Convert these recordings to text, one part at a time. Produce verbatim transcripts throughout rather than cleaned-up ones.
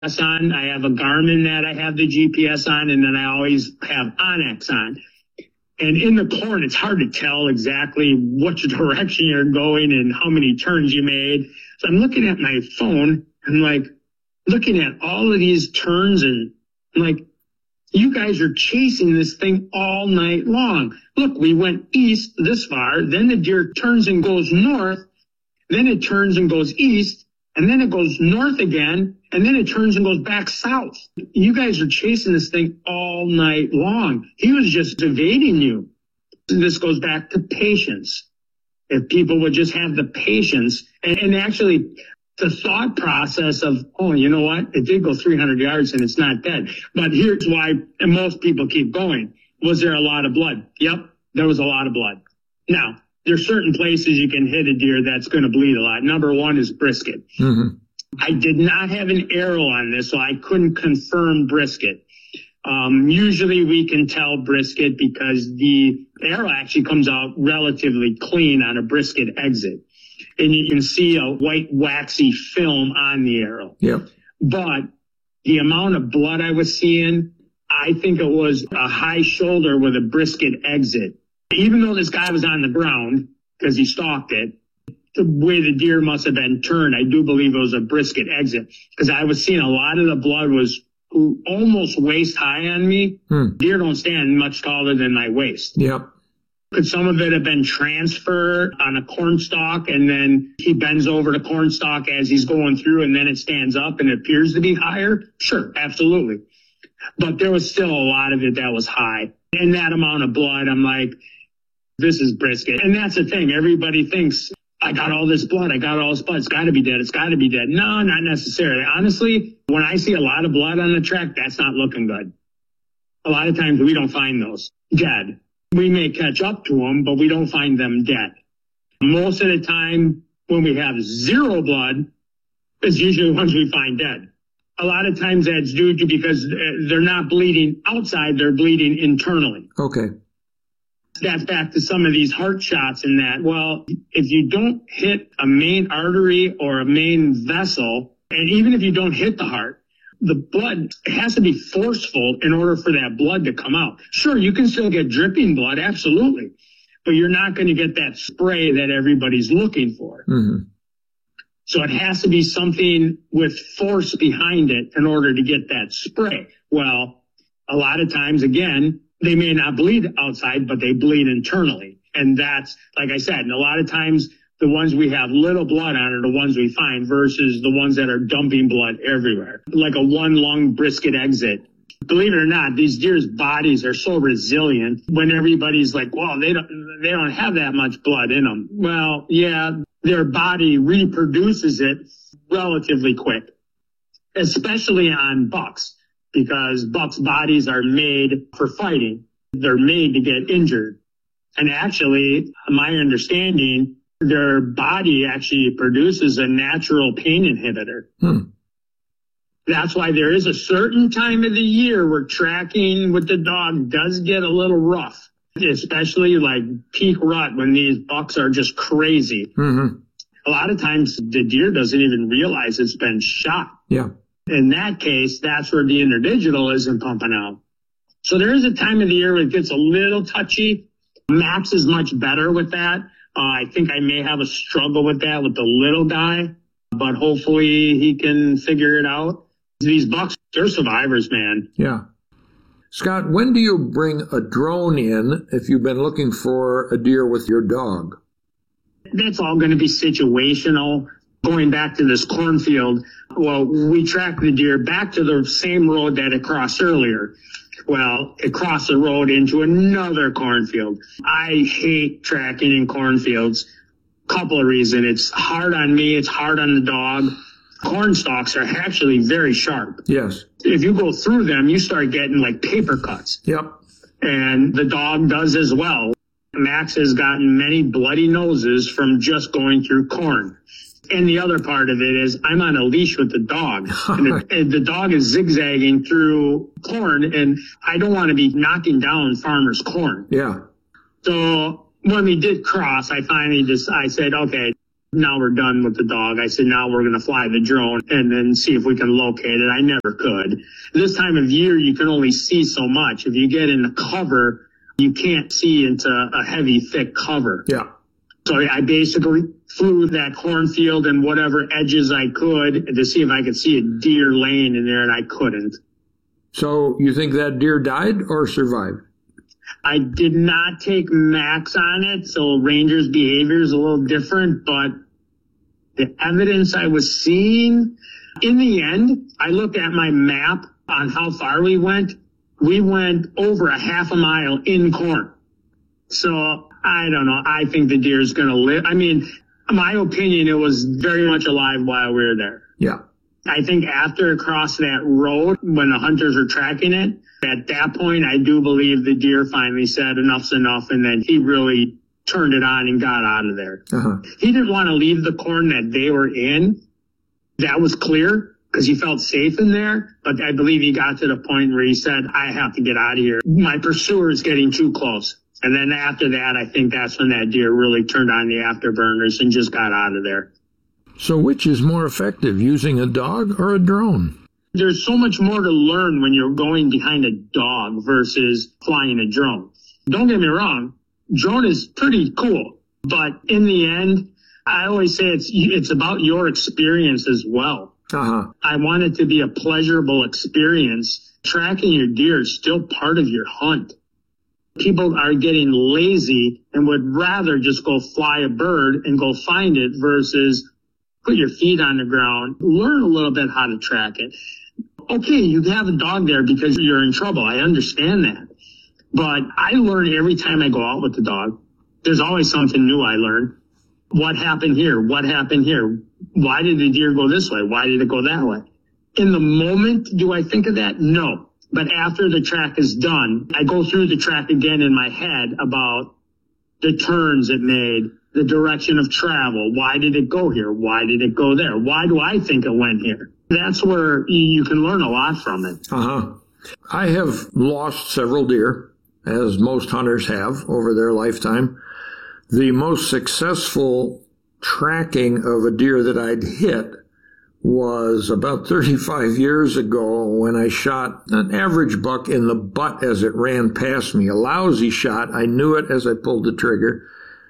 on. I have a Garmin that I have the G P S on, and then I always have Onyx on. And in the corn, it's hard to tell exactly which direction you're going and how many turns you made. So I'm looking at my phone. I'm like looking at all of these turns, and I'm like, you guys are chasing this thing all night long. Look, we went east this far, then the deer turns and goes north, then it turns and goes east, and then it goes north again, and then it turns and goes back south. You guys are chasing this thing all night long. He was just evading you. This goes back to patience. If people would just have the patience and, and actually the thought process of, oh, you know what? It did go three hundred yards and it's not dead. But here's why most people keep going. Was there a lot of blood? Yep, there was a lot of blood. Now, there's certain places you can hit a deer that's going to bleed a lot. Number one is brisket. Mm-hmm. I did not have an arrow on this, so I couldn't confirm brisket. Um, usually we can tell brisket because the arrow actually comes out relatively clean on a brisket exit. And you can see a white waxy film on the arrow. Yep. But the amount of blood I was seeing, I think it was a high shoulder with a brisket exit. Even though this guy was on the ground because he stalked it, the way the deer must have been turned, I do believe it was a brisket exit because I was seeing a lot of the blood was almost waist high on me. Hmm. Deer don't stand much taller than my waist. Yep. Could some of it have been transfer on a corn stalk and then he bends over the corn stalk as he's going through and then it stands up and it appears to be higher? Sure, absolutely. But there was still a lot of it that was high. And that amount of blood, I'm like, this is brisket. And that's the thing. Everybody thinks, I got all this blood. I got all this blood. It's got to be dead. It's got to be dead. No, not necessarily. Honestly, when I see a lot of blood on the track, that's not looking good. A lot of times we don't find those dead. We may catch up to them, but we don't find them dead. Most of the time when we have zero blood, it's usually the ones we find dead. A lot of times that's due to because they're not bleeding outside, they're bleeding internally. Okay. That's back to some of these heart shots in that, well, if you don't hit a main artery or a main vessel, and even if you don't hit the heart, the blood has to be forceful in order for that blood to come out. Sure, you can still get dripping blood, absolutely, but you're not going to get that spray that everybody's looking for. Mm-hmm. So it has to be something with force behind it in order to get that spray. Well, a lot of times, again, they may not bleed outside, but they bleed internally. And that's, like I said, and a lot of times the ones we have little blood on are the ones we find versus the ones that are dumping blood everywhere. Like a one lung brisket exit. Believe it or not, these deer's bodies are so resilient when everybody's like, well, they don't, they don't have that much blood in them. Well, yeah, their body reproduces it relatively quick, especially on bucks, because bucks' bodies are made for fighting. They're made to get injured. And actually, my understanding, their body actually produces a natural pain inhibitor. Hmm. That's why there is a certain time of the year where tracking with the dog does get a little rough, especially like peak rut when these bucks are just crazy. Mm-hmm. A lot of times the deer doesn't even realize it's been shot. Yeah. In that case, that's where the interdigital isn't pumping out. So there is a time of the year where it gets a little touchy. Max is much better with that. Uh, I think I may have a struggle with that with the little guy, but hopefully he can figure it out. These bucks, they're survivors, man. Yeah. Scott, when do you bring a drone in if you've been looking for a deer with your dog? That's all going to be situational. Going back to this cornfield, well, we track the deer back to the same road that it crossed earlier. Well, it crossed the road into another cornfield. I hate tracking in cornfields. Couple of reasons. It's hard on me. It's hard on the dog. Corn stalks are actually very sharp. Yes. If you go through them, you start getting like paper cuts. Yep. And the dog does as well. Max has gotten many bloody noses from just going through corn. And the other part of it is I'm on a leash with the dog. And the, and the dog is zigzagging through corn, and I don't want to be knocking down farmers' corn. Yeah. So when we did cross, I finally just, I said, okay, now we're done with the dog. I said, now we're going to fly the drone and then see if we can locate it. I never could. This time of year, you can only see so much. If you get in the cover, you can't see into a heavy, thick cover. Yeah. So I basically flew that cornfield and whatever edges I could to see if I could see a deer laying in there, and I couldn't. So you think that deer died or survived? I did not take max on it, so ranger's behavior is a little different, but the evidence I was seeing, in the end, I looked at my map on how far we went. We went over a half a mile in corn. So I don't know. I think the deer is going to live. I mean, my opinion, it was very much alive while we were there. Yeah. I think after it crossed that road, when the hunters were tracking it, at that point, I do believe the deer finally said enough's enough, and then he really turned it on and got out of there. Uh-huh. He didn't want to leave the corn that they were in. That was clear because he felt safe in there. But I believe he got to the point where he said, I have to get out of here. My pursuer is getting too close. And then after that, I think that's when that deer really turned on the afterburners and just got out of there. So which is more effective, using a dog or a drone? There's so much more to learn when you're going behind a dog versus flying a drone. Don't get me wrong, drone is pretty cool. But in the end, I always say it's it's about your experience as well. Uh-huh. I want it to be a pleasurable experience. Tracking your deer is still part of your hunt. People are getting lazy and would rather just go fly a bird and go find it versus put your feet on the ground, learn a little bit how to track it. Okay, you have a dog there because you're in trouble. I understand that. But I learn every time I go out with the dog. There's always something new I learn. What happened here? What happened here? Why did the deer go this way? Why did it go that way? In the moment, do I think of that? No. But after the track is done, I go through the track again in my head about the turns it made, the direction of travel. Why did it go here? Why did it go there? Why do I think it went here? That's where you can learn a lot from it. Uh-huh. I have lost several deer, as most hunters have over their lifetime. The most successful tracking of a deer that I'd hit was about thirty-five years ago when I shot an average buck in the butt as it ran past me. A lousy shot. I knew it as I pulled the trigger.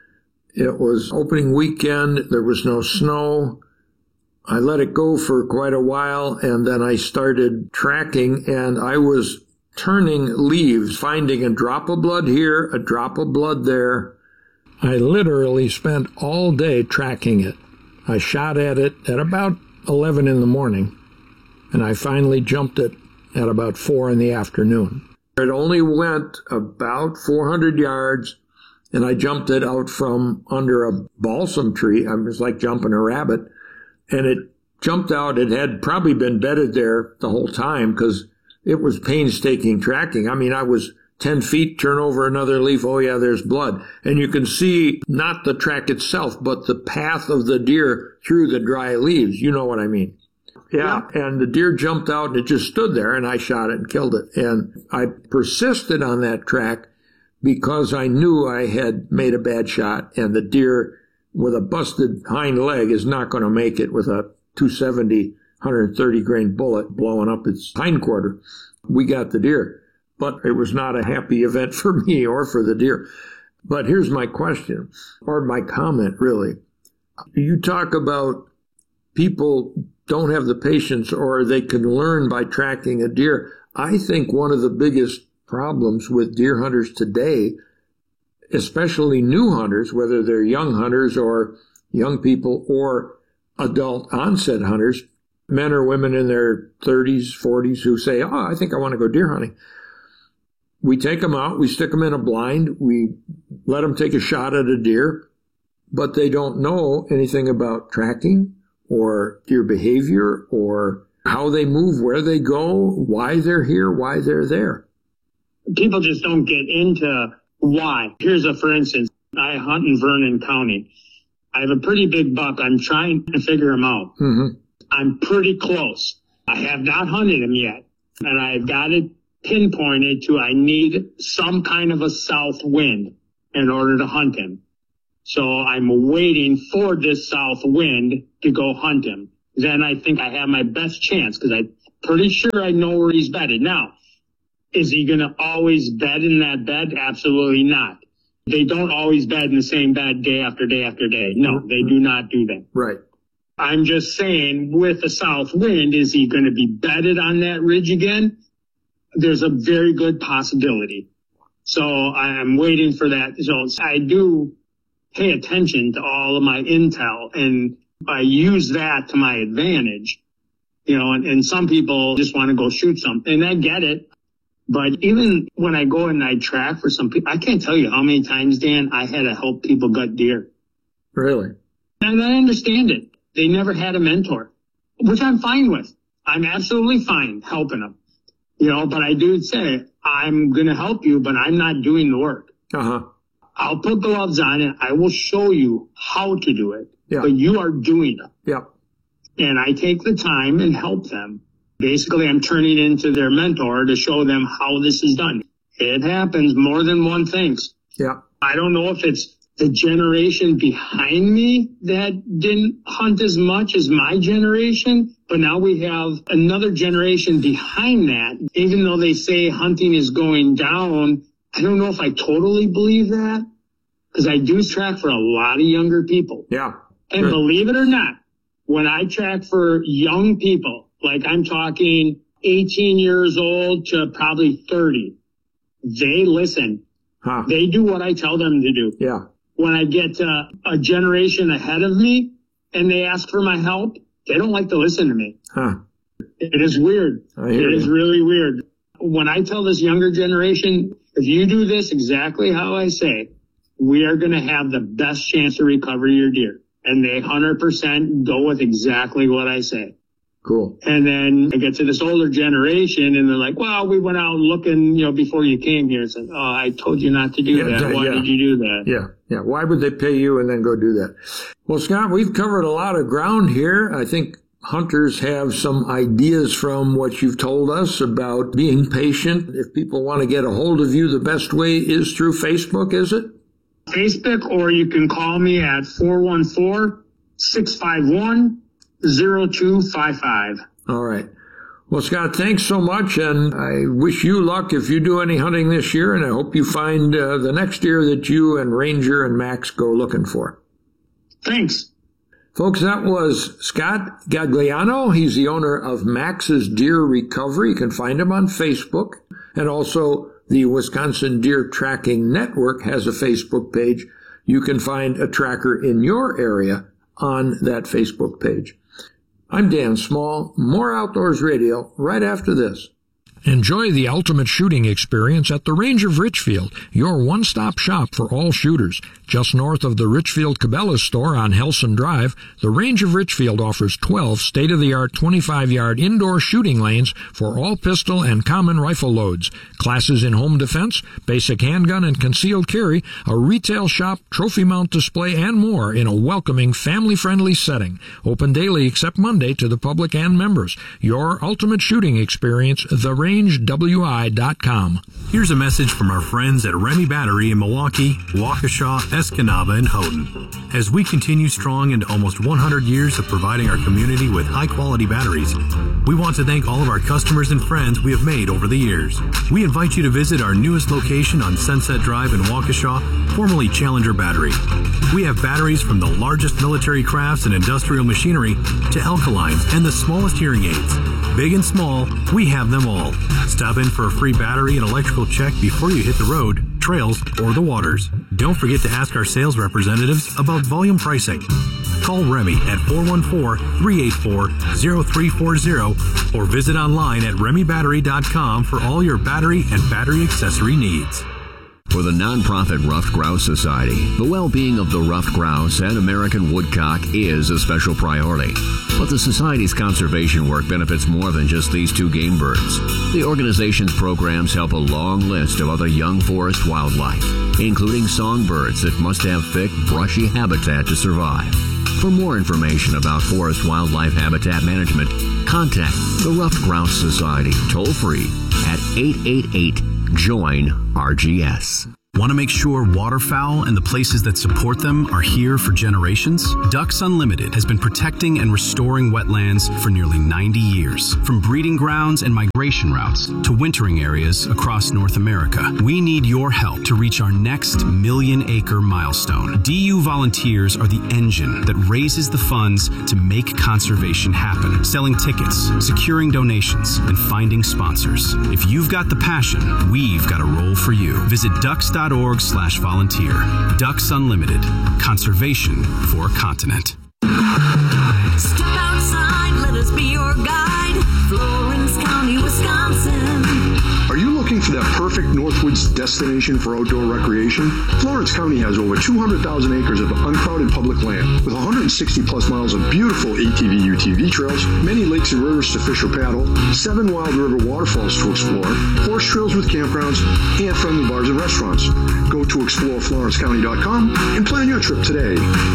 It was opening weekend. There was no snow. I let it go for quite a while, and then I started tracking, and I was turning leaves, finding a drop of blood here, a drop of blood there. I literally spent all day tracking it. I shot at it at about eleven in the morning, and I finally jumped it at about four in the afternoon. It only went about four hundred yards, and I jumped it out from under a balsam tree. I was like jumping a rabbit, and it jumped out. It had probably been bedded there the whole time because it was painstaking tracking. I mean, I was ten feet, turn over another leaf, oh yeah, there's blood. And you can see not the track itself, but the path of the deer through the dry leaves. You know what I mean? Yeah, yeah. And the deer jumped out and it just stood there, and I shot it and killed it. And I persisted on that track because I knew I had made a bad shot, and the deer with a busted hind leg is not going to make it with a two seventy, one thirty grain bullet blowing up its hindquarter. We got the deer. But it was not a happy event for me or for the deer. But here's my question, or my comment, really. You talk about people don't have the patience or they can learn by tracking a deer. I think one of the biggest problems with deer hunters today, especially new hunters, whether they're young hunters or young people or adult onset hunters, men or women in their thirties, forties who say, oh, I think I want to go deer hunting. We take them out, we stick them in a blind, we let them take a shot at a deer, but they don't know anything about tracking or deer behavior or how they move, where they go, why they're here, why they're there. People just don't get into why. Here's a, for instance, I hunt in Vernon County. I have a pretty big buck. I'm trying to figure him out. Mm-hmm. I'm pretty close. I have not hunted him yet, and I've got it pinpointed to I need some kind of a south wind in order to hunt him. So I'm waiting for this south wind to go hunt him. Then I think I have my best chance because I'm pretty sure I know where he's bedded. Now, is he going to always bed in that bed? Absolutely not. They don't always bed in the same bed day after day after day. No, they do not do that. Right. I'm just saying with the south wind, is he going to be bedded on that ridge again? There's a very good possibility. So I'm waiting for that. So I do pay attention to all of my intel, and I use that to my advantage. You know, and, and some people just want to go shoot something, and I get it. But even when I go and I track for some people, I can't tell you how many times, Dan, I had to help people gut deer. Really? And I understand it. They never had a mentor, which I'm fine with. I'm absolutely fine helping them. You know, but I do say, I'm going to help you, but I'm not doing the work. Uh-huh. I'll put gloves on and I will show you how to do it. Yeah. But you are doing it. Yeah. And I take the time and help them. Basically, I'm turning into their mentor to show them how this is done. It happens more than one thinks. Yeah. I don't know if it's the generation behind me that didn't hunt as much as my generation, but now we have another generation behind that. Even though they say hunting is going down, I don't know if I totally believe that, because I do track for a lot of younger people. Yeah. And sure. Believe it or not, when I track for young people, like I'm talking eighteen years old to probably thirty, they listen. Huh. They do what I tell them to do. Yeah. When I get uh, a generation ahead of me and they ask for my help, they don't like to listen to me. Huh. It is weird. I hear It you. is really weird. When I tell this younger generation, if you do this exactly how I say, we are going to have the best chance to recover your deer. And they one hundred percent go with exactly what I say. Cool. And then I get to this older generation and they're like, well, we went out looking, you know, before you came here. It's like, oh, I told you not to do Yeah, that. Why yeah. did you do that? Yeah. Yeah. Why would they pay you and then go do that? Well, Scott, we've covered a lot of ground here. I think hunters have some ideas from what you've told us about being patient. If people want to get a hold of you, the best way is through Facebook, is it? Facebook, or you can call me at four one four, six five one, zero two five five. All right. Well, Scott, thanks so much, and I wish you luck if you do any hunting this year, and I hope you find uh, the next deer that you and Ranger and Max go looking for. Thanks. Folks, that was Scott Gagliano. He's the owner of Max's Deer Recovery. You can find him on Facebook, and also the Wisconsin Deer Tracking Network has a Facebook page. You can find a tracker in your area on that Facebook page. I'm Dan Small. More Outdoors Radio right after this. Enjoy the ultimate shooting experience at the Range of Richfield, your one-stop shop for all shooters. Just north of the Richfield Cabela's store on Helson Drive, the Range of Richfield offers twelve state-of-the-art twenty-five yard indoor shooting lanes for all pistol and common rifle loads, classes in home defense, basic handgun and concealed carry, a retail shop, trophy mount display, and more in a welcoming, family-friendly setting. Open daily except Monday to the public and members. Your ultimate shooting experience, the range w i dot com. Here's a message from our friends at Remy Battery in Milwaukee, Waukesha, Escanaba, and Houghton. As we continue strong into almost one hundred years of providing our community with high-quality batteries, we want to thank all of our customers and friends we have made over the years. We invite you to visit our newest location on Sunset Drive in Waukesha, formerly Challenger Battery. We have batteries from the largest military crafts and industrial machinery to alkalines and the smallest hearing aids. Big and small, we have them all. Stop in for a free battery and electrical check before you hit the road, trails, or the waters. Don't forget to ask our sales representatives about volume pricing. Call Remy at four one four, three eight four, zero three four zero or visit online at remy battery dot com for all your battery and battery accessory needs. For the nonprofit Ruffed Grouse Society, the well-being of the ruffed grouse and American woodcock is a special priority. But the Society's conservation work benefits more than just these two game birds. The organization's programs help a long list of other young forest wildlife, including songbirds that must have thick, brushy habitat to survive. For more information about forest wildlife habitat management, contact the Ruffed Grouse Society toll-free at eight eight eight, join R G S. Want to make sure waterfowl and the places that support them are here for generations? Ducks Unlimited has been protecting and restoring wetlands for nearly ninety years. From breeding grounds and migration routes to wintering areas across North America, we need your help to reach our next million-acre milestone. D U volunteers are the engine that raises the funds to make conservation happen, selling tickets, securing donations, and finding sponsors. If you've got the passion, we've got a role for you. Visit ducks dot org slash volunteer. Ducks Unlimited. Conservation for a continent. Step outside, let us be your guide. Florence County, Wisconsin. Are you looking for that perfect Northwoods destination for outdoor recreation? Florence County has over two hundred thousand acres of uncrowded public land with one hundred sixty plus miles of beautiful A T V U T V trails, many lakes and rivers to fish or paddle, seven wild river waterfalls to explore, horse trails with campgrounds, and friendly bars and restaurants. Go to explore florence county dot com and plan your trip today.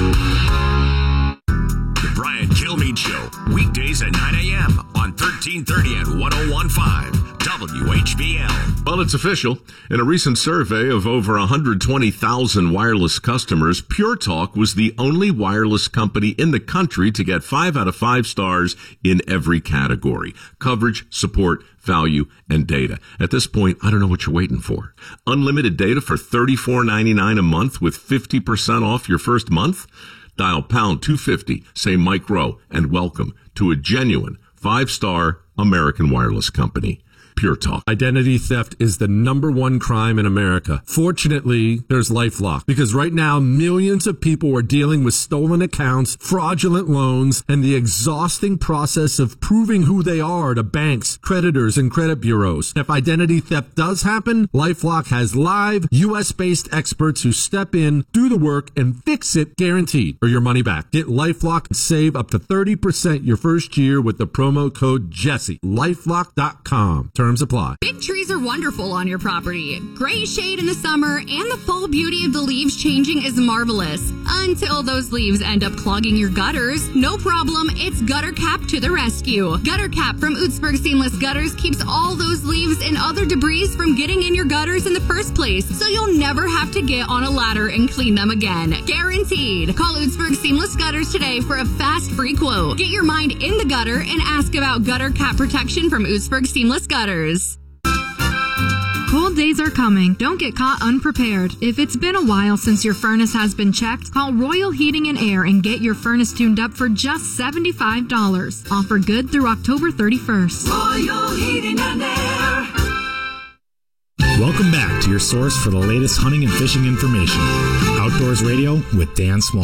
The Brian Kilmeade Show, weekdays at nine a.m. on thirteen thirty and one oh one point five W H B L. Well, it's official. In a recent survey of over one hundred twenty thousand wireless customers, Pure Talk was the only wireless company in the country to get five out of five stars in every category: coverage, support, value, and data. At this point, I don't know what you're waiting for. Unlimited data for thirty-four ninety-nine a month with fifty percent off your first month? Dial pound two fifty, say Mike Rowe, and welcome to a genuine five-star American wireless company. Pure Talk. Identity theft is the number one crime in America. Fortunately, there's LifeLock, because right now millions of people are dealing with stolen accounts, fraudulent loans, and the exhausting process of proving who they are to banks, creditors, and credit bureaus. If identity theft does happen, LifeLock has live U S based experts who step in, do the work, and fix it guaranteed or your money back. Get LifeLock and save up to thirty percent your first year with the promo code Jesse. lifelock dot com. Terms apply. Big trees are wonderful on your property. Gray shade in the summer and the full beauty of the leaves changing is marvelous. Until those leaves end up clogging your gutters. No problem, it's Gutter Cap to the rescue. Gutter Cap from Utzberg Seamless Gutters keeps all those leaves and other debris from getting in your gutters in the first place, so you'll never have to get on a ladder and clean them again. Guaranteed. Call Utzberg Seamless Gutters today for a fast free quote. Get your mind in the gutter and ask about Gutter Cap protection from Utzberg Seamless Gutters. Cold days are coming. Don't get caught unprepared. If it's been a while since your furnace has been checked, call Royal Heating and Air and get your furnace tuned up for just seventy-five dollars. Offer good through October thirty-first. Royal Heating and Air. Welcome back to your source for the latest hunting and fishing information. Outdoors Radio with Dan Small.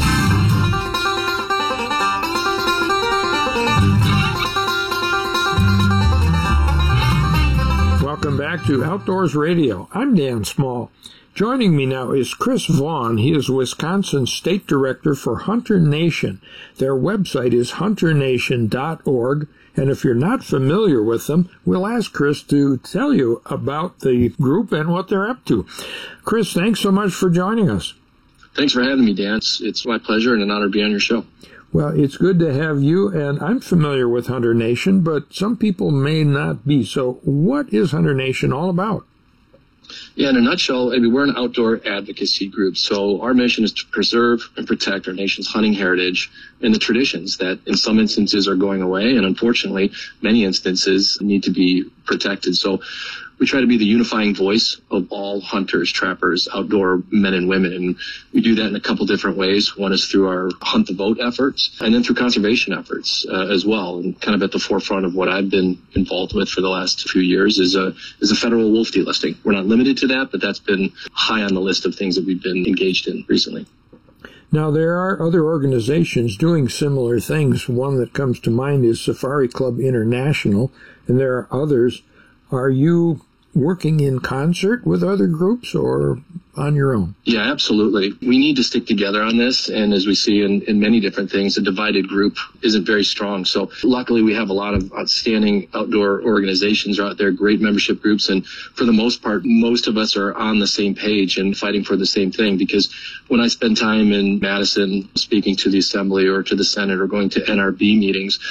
Welcome back to Outdoors Radio. I'm Dan Small. Joining me now is Chris Vaughn. He is Wisconsin's State Director for Hunter Nation. Their website is hunter nation dot org. And if you're not familiar with them, we'll ask Chris to tell you about the group and what they're up to. Chris, thanks so much for joining us. Thanks for having me, Dan. It's, it's my pleasure and an honor to be on your show. Well, it's good to have you, and I'm familiar with Hunter Nation, but some people may not be. So what is Hunter Nation all about? Yeah, in a nutshell, I mean, we're an outdoor advocacy group. So our mission is to preserve and protect our nation's hunting heritage and the traditions that in some instances are going away, and unfortunately, many instances need to be protected. So we try to be the unifying voice of all hunters, trappers, outdoor men and women. And we do that in a couple different ways. One is through our Hunt the Vote efforts, and then through conservation efforts uh, as well. And kind of at the forefront of what I've been involved with for the last few years is a, is a federal wolf delisting. We're not limited to that, but that's been high on the list of things that we've been engaged in recently. Now, there are other organizations doing similar things. One that comes to mind is Safari Club International, and there are others. Are you working in concert with other groups or on your own? Yeah, absolutely. We need to stick together on this. And as we see in, in many different things, a divided group isn't very strong. So luckily we have a lot of outstanding outdoor organizations out there, great membership groups. And for the most part, most of us are on the same page and fighting for the same thing. Because when I spend time in Madison speaking to the Assembly or to the Senate or going to N R B meetings,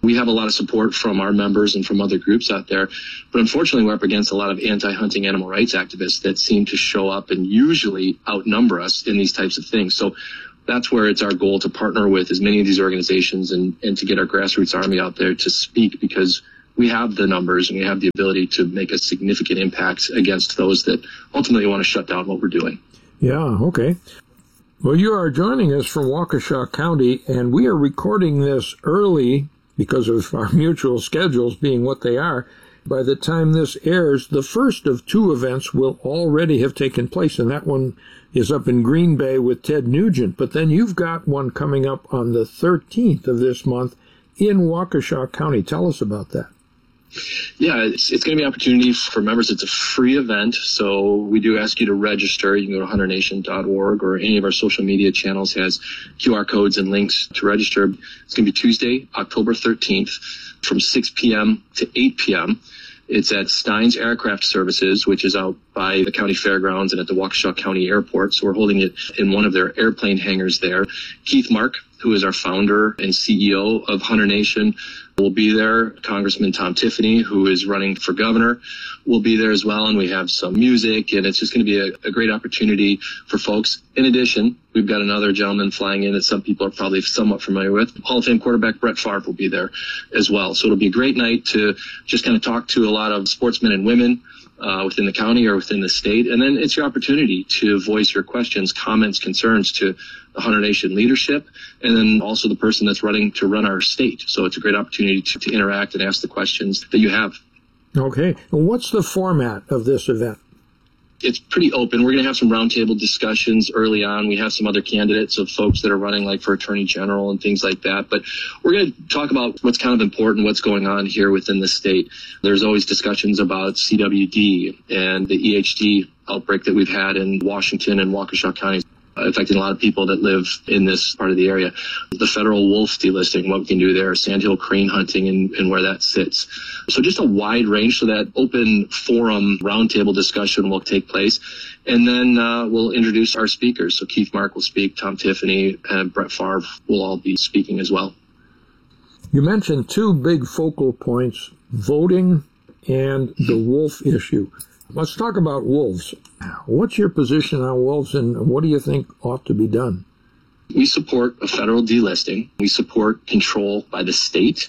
We have a lot of support from our members and from other groups out there, but unfortunately we're up against a lot of anti-hunting animal rights activists that seem to show up and usually outnumber us in these types of things. So that's where it's our goal to partner with as many of these organizations and, and to get our grassroots army out there to speak, because we have the numbers and we have the ability to make a significant impact against those that ultimately want to shut down what we're doing. Yeah, okay. Well, you are joining us from Waukesha County, and we are recording this early because of our mutual schedules being what they are. By the time this airs, the first of two events will already have taken place, and that one is up in Green Bay with Ted Nugent. But then you've got one coming up on the thirteenth of this month in Waukesha County. Tell us about that. Yeah, it's, it's going to be an opportunity for members. It's a free event, so we do ask you to register. You can go to hunter nation dot org, or any of our social media channels has Q R codes and links to register. It's going to be Tuesday, October thirteenth, from six p.m. to eight p.m. It's at Steins Aircraft Services, which is out by the county fairgrounds and at the Waukesha County Airport. So we're holding it in one of their airplane hangars there. Keith Mark, who is our founder and C E O of Hunter Nation, will be there. Congressman Tom Tiffany, who is running for governor, will be there as well. And we have some music, and it's just going to be a, a great opportunity for folks. In addition, we've got another gentleman flying in that some people are probably somewhat familiar with. Hall of Fame quarterback Brett Favre will be there as well. So it'll be a great night to just kind of talk to a lot of sportsmen and women Uh, within the county or within the state. And then it's your opportunity to voice your questions, comments, concerns to the Hunter Nation leadership, and then also the person that's running to run our state. So it's a great opportunity to, to interact and ask the questions that you have. Okay. And what's the format of this event? It's pretty open. We're going to have some roundtable discussions early on. We have some other candidates of folks that are running like for attorney general and things like that. But we're going to talk about what's kind of important, what's going on here within the state. There's always discussions about C W D and the E H D outbreak that we've had in Washington and Waukesha counties, affecting a lot of people that live in this part of the area. The federal wolf delisting, what we can do there, sandhill crane hunting and, and where that sits. So just a wide range. So that open forum roundtable discussion will take place. And then uh, we'll introduce our speakers. So Keith Mark will speak, Tom Tiffany, and Brett Favre will all be speaking as well. You mentioned two big focal points, voting and the wolf issue. Let's talk about wolves. What's your position on wolves, and what do you think ought to be done? We support a federal delisting. We support control by the state.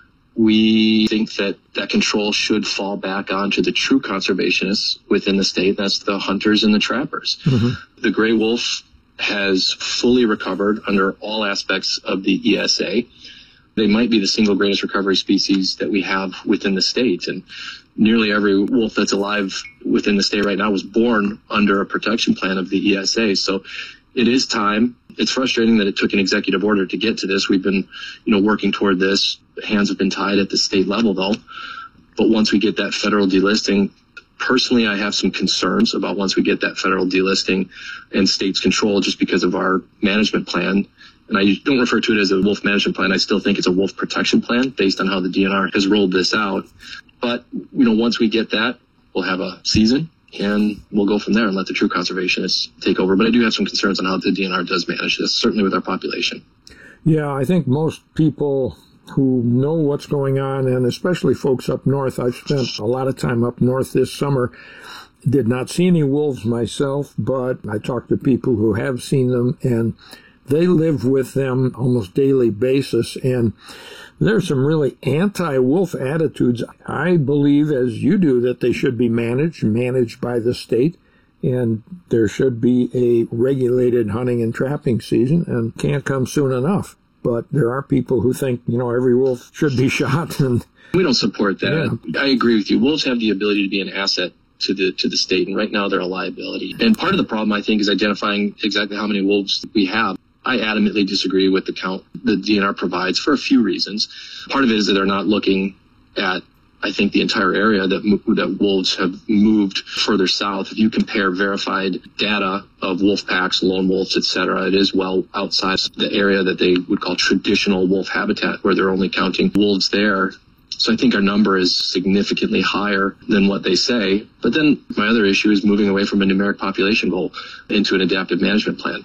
We think that that control should fall back onto the true conservationists within the state. That's the hunters and the trappers. Mm-hmm. The gray wolf has fully recovered under all aspects of the E S A. They might be the single greatest recovery species that we have within the state. And nearly every wolf that's alive within the state right now was born under a protection plan of the E S A. So it is time. It's frustrating that it took an executive order to get to this. We've been, you know, working toward this. Hands have been tied at the state level, though. But once we get that federal delisting, personally, I have some concerns about once we get that federal delisting and states control, just because of our management plan. And I don't refer to it as a wolf management plan. I still think it's a wolf protection plan based on how the D N R has rolled this out. But, you know, once we get that, we'll have a season and we'll go from there and let the true conservationists take over. But I do have some concerns on how the D N R does manage this, certainly with our population. Yeah, I think most people who know what's going on, and especially folks up north, I've spent a lot of time up north this summer, did not see any wolves myself, but I talked to people who have seen them, and they live with them almost daily basis, and there's some really anti-wolf attitudes. I believe, as you do, that they should be managed, managed by the state, and there should be a regulated hunting and trapping season, and can't come soon enough. But there are people who think, you know, every wolf should be shot. And we don't support that. Yeah. I agree with you. Wolves have the ability to be an asset to the to the state, and right now they're a liability. And part of the problem, I think, is identifying exactly how many wolves we have. I adamantly disagree with the count the D N R provides for a few reasons. Part of it is that they're not looking at, I think, the entire area that that wolves have moved further south. If you compare verified data of wolf packs, lone wolves, et cetera, it is well outside the area that they would call traditional wolf habitat, where they're only counting wolves there. So I think our number is significantly higher than what they say. But then my other issue is moving away from a numeric population goal into an adaptive management plan.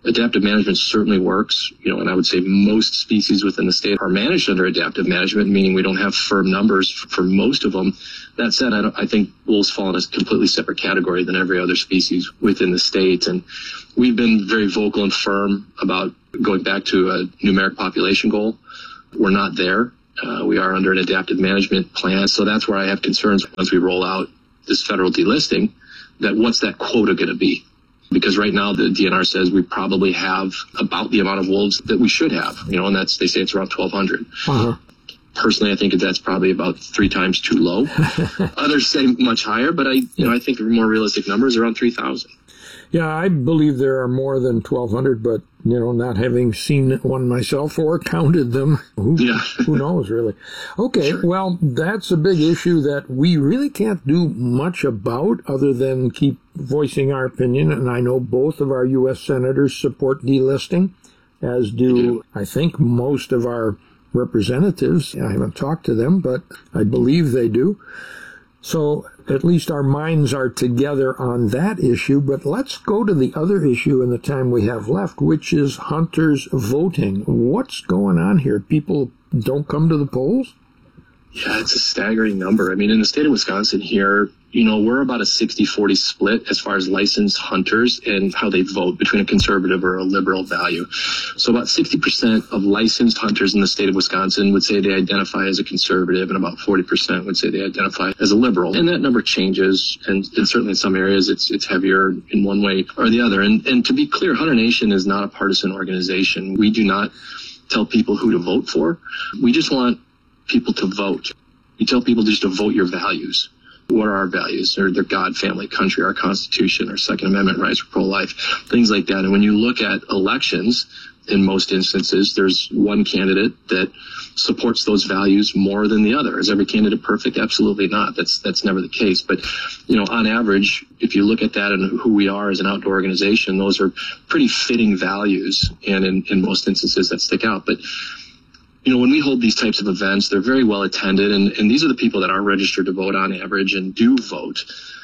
Adaptive management certainly works, you know, and I would say most species within the state are managed under adaptive management, meaning we don't have firm numbers for most of them. That said, I, don't, I think wolves fall in a completely separate category than every other species within the state. And we've been very vocal and firm about going back to a numeric population goal. We're not there. Uh, we are under an adaptive management plan. So that's where I have concerns once we roll out this federal delisting, that what's that quota going to be? Because right now the D N R says we probably have about the amount of wolves that we should have, you know, and that's, they say it's around twelve hundred. Uh-huh. Personally, I think that's probably about three times too low. Others say much higher, but I, you know, I think a more realistic number is around three thousand. Yeah, I believe there are more than twelve hundred, but, you know, not having seen one myself or counted them, who, yeah. who knows, really? Okay, sure. Well, that's a big issue that we really can't do much about other than keep voicing our opinion, and I know both of our U S senators support delisting, as do, I think, most of our representatives. I haven't talked to them, but I believe they do. So at least our minds are together on that issue, but let's go to the other issue in the time we have left, which is hunters voting. What's going on here? People don't come to the polls? Yeah, it's a staggering number. I mean, in the state of Wisconsin here, you know, we're about a sixty forty split as far as licensed hunters and how they vote between a conservative or a liberal value. So about sixty percent of licensed hunters in the state of Wisconsin would say they identify as a conservative, and about forty percent would say they identify as a liberal. And that number changes, and, and certainly in some areas it's it's heavier in one way or the other. And, and to be clear, Hunter Nation is not a partisan organization. We do not tell people who to vote for. We just want people to vote. You tell people just to vote your values. What are our values? They're, they're God, family, country, our Constitution, our Second Amendment rights for pro-life, things like that. And when you look at elections, in most instances, there's one candidate that supports those values more than the other. Is every candidate perfect? Absolutely not. That's that's never the case. But, you know, on average, if you look at that and who we are as an outdoor organization, those are pretty fitting values, and in, in most instances that stick out. But you know, when we hold these types of events, they're very well attended, and, and these are the people that are registered to vote on average and do vote.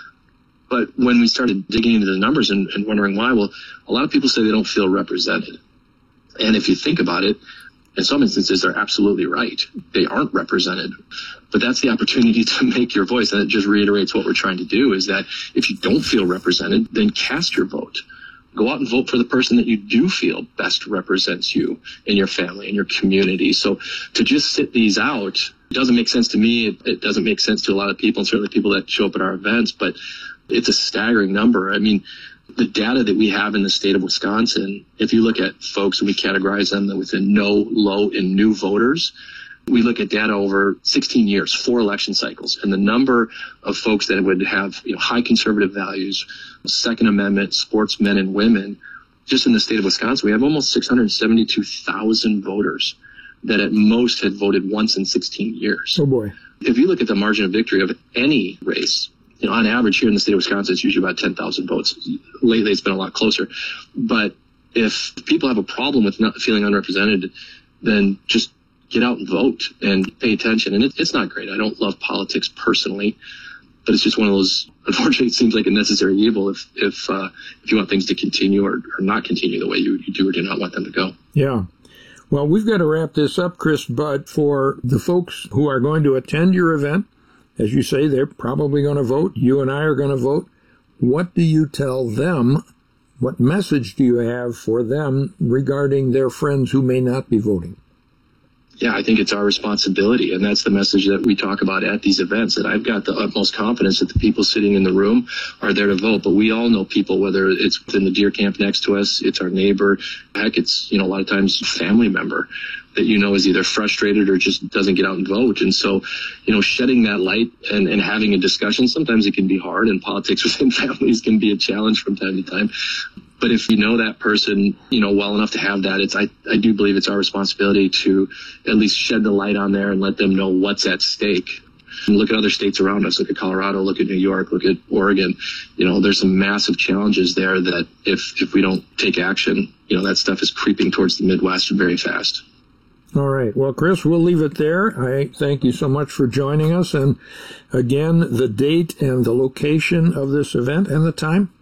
But when we started digging into the numbers and, and wondering why, well, a lot of people say they don't feel represented. And if you think about it, in some instances, they're absolutely right. They aren't represented. But that's the opportunity to make your voice. And it just reiterates what we're trying to do, is that if you don't feel represented, then cast your vote. Go out and vote for the person that you do feel best represents you and your family and your community. So to just sit these out, it doesn't make sense to me. It, it doesn't make sense to a lot of people, and certainly people that show up at our events, but it's a staggering number. I mean, the data that we have in the state of Wisconsin, if you look at folks and we categorize them within no, low, and new voters, we look at data over sixteen years, four election cycles, and the number of folks that would have, you know, high conservative values, Second Amendment, sportsmen and women, just in the state of Wisconsin, we have almost six hundred seventy-two thousand voters that at most had voted once in sixteen years. Oh boy. If you look at the margin of victory of any race, you know, on average here in the state of Wisconsin, it's usually about ten thousand votes. Lately, it's been a lot closer. But if people have a problem with not feeling unrepresented, then just get out and vote and pay attention. And it, it's not great. I don't love politics personally, but it's just one of those, unfortunately, it seems like a necessary evil if if uh, if you want things to continue or, or not continue the way you, you do or do not want them to go. Yeah. Well, we've got to wrap this up, Chris, but for the folks who are going to attend your event, as you say, they're probably going to vote. You and I are going to vote. What do you tell them? What message do you have for them regarding their friends who may not be voting? Yeah, I think it's our responsibility, and that's the message that we talk about at these events, that I've got the utmost confidence that the people sitting in the room are there to vote. But we all know people, whether it's within the deer camp next to us, it's our neighbor, heck, it's, you know, a lot of times family member that you know is either frustrated or just doesn't get out and vote. And so, you know, shedding that light and, and having a discussion, sometimes it can be hard, and politics within families can be a challenge from time to time. But if you know that person, you know, well enough to have that, it's I, I do believe it's our responsibility to at least shed the light on there and let them know what's at stake. And look at other states around us. Look at Colorado, look at New York, look at Oregon. You know, there's some massive challenges there that if, if we don't take action, you know, that stuff is creeping towards the Midwest very fast. All right. Well, Chris, we'll leave it there. I thank you so much for joining us. And again, the date and the location of this event and the time?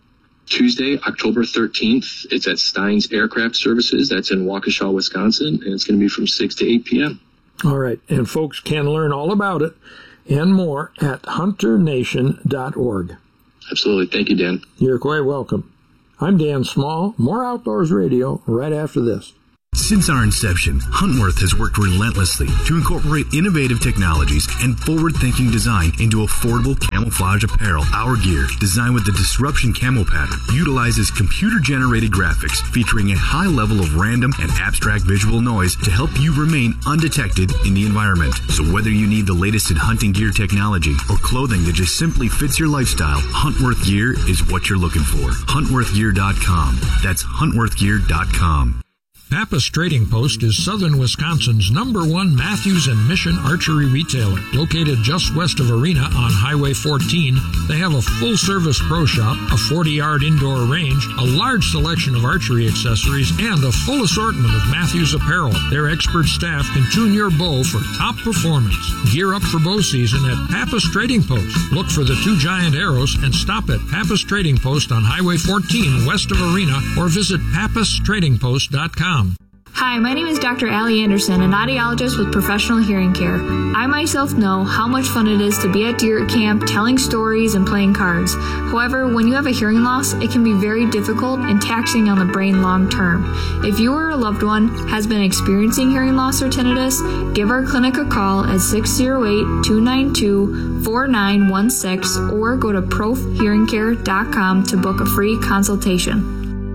Tuesday, October thirteenth, it's at Stein's Aircraft Services. That's in Waukesha, Wisconsin, and it's going to be from six to eight p.m. All right, and folks can learn all about it and more at hunter nation dot org. Absolutely. Thank you, Dan. You're quite welcome. I'm Dan Small. More Outdoors Radio right after this. Since our inception, Huntworth has worked relentlessly to incorporate innovative technologies and forward-thinking design into affordable camouflage apparel. Our gear, designed with the Disruption Camo pattern, utilizes computer-generated graphics featuring a high level of random and abstract visual noise to help you remain undetected in the environment. So whether you need the latest in hunting gear technology or clothing that just simply fits your lifestyle, Huntworth Gear is what you're looking for. huntworth gear dot com. That's huntworth gear dot com. Pappas Trading Post is southern Wisconsin's number one Matthews and Mission archery retailer. Located just west of Arena on Highway fourteen, they have a full-service pro shop, a forty-yard indoor range, a large selection of archery accessories, and a full assortment of Matthews apparel. Their expert staff can tune your bow for top performance. Gear up for bow season at Pappas Trading Post. Look for the two giant arrows and stop at Pappas Trading Post on Highway fourteen west of Arena or visit pappas trading post dot com. Hi, my name is Doctor Allie Anderson, an audiologist with Professional Hearing Care. I myself know how much fun it is to be at deer camp, telling stories and playing cards. However, when you have a hearing loss, it can be very difficult and taxing on the brain long term. If you or a loved one has been experiencing hearing loss or tinnitus, give our clinic a call at six oh eight, two nine two, four nine one six or go to prof hearing care dot com to book a free consultation.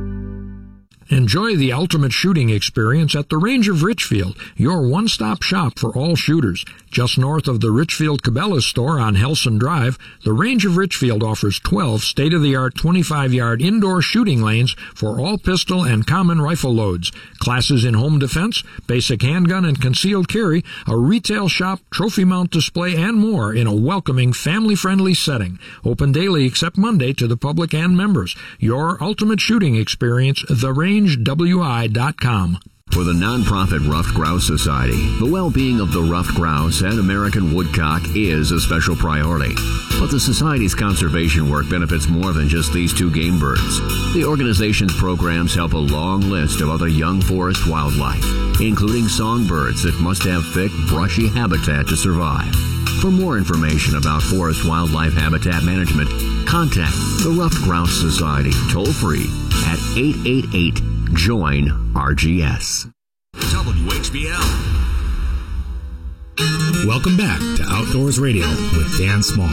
Enjoy the ultimate shooting experience at the Range of Richfield, your one-stop shop for all shooters. Just north of the Richfield Cabela's store on Helson Drive, the Range of Richfield offers twelve state-of-the-art twenty-five-yard indoor shooting lanes for all pistol and common rifle loads, classes in home defense, basic handgun and concealed carry, a retail shop, trophy mount display, and more in a welcoming, family-friendly setting. Open daily except Monday to the public and members. Your ultimate shooting experience, the range w i dot com. For the nonprofit Ruffed Grouse Society, the well-being of the ruffed grouse and American woodcock is a special priority. But the Society's conservation work benefits more than just these two game birds. The organization's programs help a long list of other young forest wildlife, including songbirds that must have thick, brushy habitat to survive. For more information about forest wildlife habitat management, contact the Ruffed Grouse Society toll-free at eight eight eight, join R G S. W H B L. Welcome back to Outdoors Radio with Dan Small.